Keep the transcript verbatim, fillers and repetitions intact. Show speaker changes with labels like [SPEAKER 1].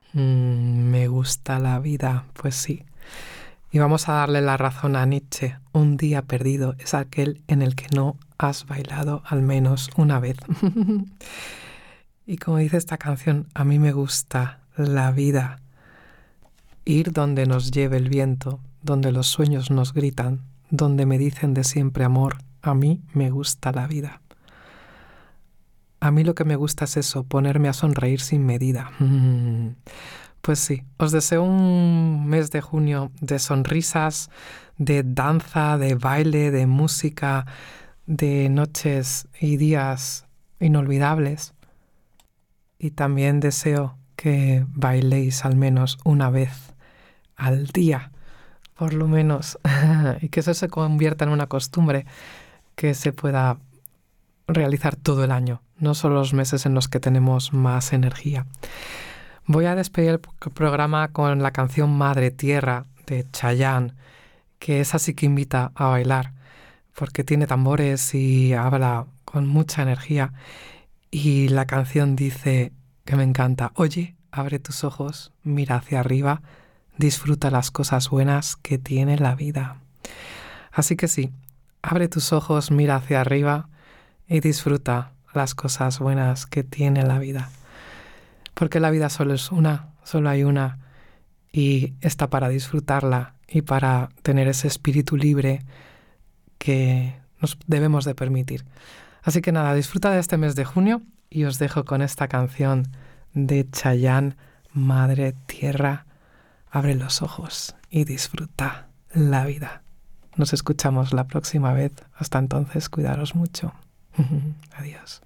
[SPEAKER 1] Mm, me gusta la vida, pues sí. Y vamos a darle la razón a Nietzsche. Un día perdido es aquel en el que no has bailado al menos una vez. Y como dice esta canción, a mí me gusta la vida. Ir donde nos lleve el viento, donde los sueños nos gritan, donde me dicen de siempre amor. A mí me gusta la vida. A mí lo que me gusta es eso, ponerme a sonreír sin medida. Pues sí, os deseo un mes de junio de sonrisas, de danza, de baile, de música, de noches y días inolvidables. Y también deseo que bailéis al menos una vez al día, por lo menos, y que eso se convierta en una costumbre que se pueda realizar todo el año, no solo los meses en los que tenemos más energía. Voy a despedir el programa con la canción Madre Tierra de Chayanne, que esa sí que invita a bailar, porque tiene tambores y habla con mucha energía. Y la canción dice, que me encanta, oye, abre tus ojos, mira hacia arriba, disfruta las cosas buenas que tiene la vida. Así que sí, abre tus ojos, mira hacia arriba y disfruta las cosas buenas que tiene la vida. Porque la vida solo es una, solo hay una, y está para disfrutarla y para tener ese espíritu libre que nos debemos de permitir. Así que nada, disfruta de este mes de junio y os dejo con esta canción de Chayanne, Madre Tierra, abre los ojos y disfruta la vida. Nos escuchamos la próxima vez. Hasta entonces, cuidaros mucho. Adiós.